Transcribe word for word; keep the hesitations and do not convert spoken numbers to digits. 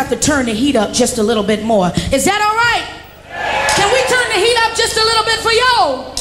have to turn the heat up just a little bit more. Is that all right? Can we turn the heat up just a little bit for y'all?